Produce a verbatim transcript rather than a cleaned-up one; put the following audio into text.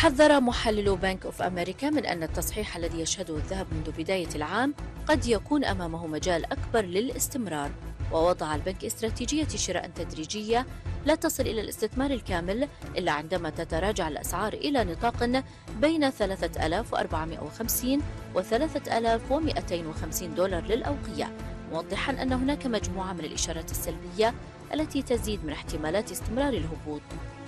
حذر محللو بنك أوف أمريكا من أن التصحيح الذي يشهده الذهب منذ بداية العام قد يكون أمامه مجال أكبر للاستمرار، ووضع البنك استراتيجية شراء تدريجية لا تصل إلى الاستثمار الكامل إلا عندما تتراجع الأسعار إلى نطاق بين ثلاثة آلاف وأربعمائة وخمسين و ثلاثة آلاف ومائتين وخمسين دولار للأوقية، موضحا أن هناك مجموعة من الإشارات السلبية التي تزيد من احتمالات استمرار الهبوط.